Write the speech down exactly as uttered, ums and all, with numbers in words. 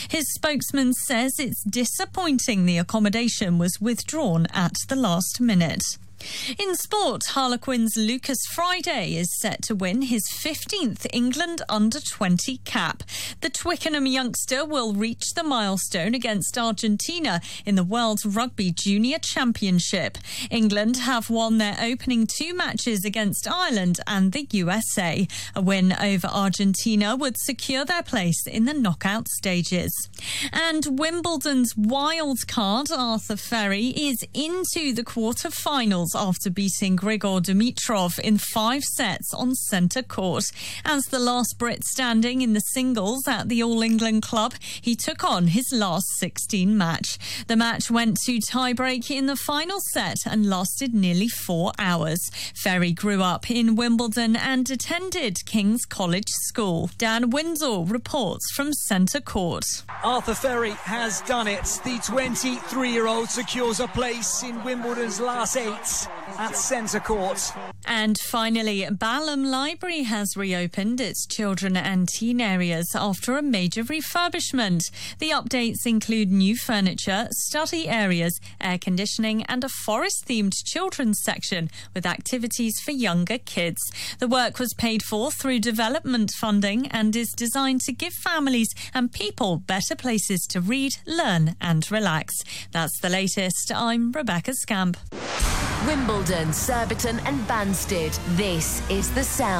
His spokesman says it's disappointing the accommodation was withdrawn at the last minute. In sport, Harlequins' Lucas Friday is set to win his fifteenth England under twenty cap. The Twickenham youngster will reach the milestone against Argentina in the World Rugby Junior Championship. England have won their opening two matches against Ireland and the U S A. A win over Argentina would secure their place in the knockout stages. And Wimbledon's wild card, Arthur Ferry, is into the quarter-finals after beating Grigor Dimitrov in five sets on centre court. As the last Brit standing in the singles at the All England Club, he took on his last sixteen match. The match went to tiebreak in the final set and lasted nearly four hours. Ferry grew up in Wimbledon and attended King's College School. Dan Windsor reports from centre court. Arthur Ferry has done it. The twenty-three-year-old secures a place in Wimbledon's last eight at centre court. And finally, Balham Library has reopened its children and teen areas after a major refurbishment. The updates include new furniture, study areas, air conditioning and a forest-themed children's section with activities for younger kids. The work was paid for through development funding and is designed to give families and people better places to read, learn and relax. That's the latest. I'm Rebecca Scamp. Wimbledon, Surbiton and Banstead. This is The Sound.